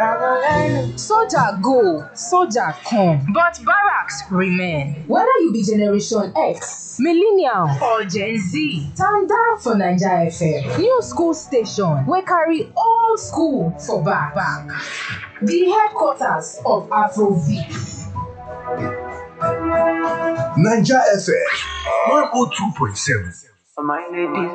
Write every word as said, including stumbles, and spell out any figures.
Soldier go, soldier come, but barracks remain. Whether you be Generation X, Millennial or Gen Z, stand down for Naija F M. New school station wey carry old school for back. back. The headquarters of Afrobeat. Naija F M one oh two point seven.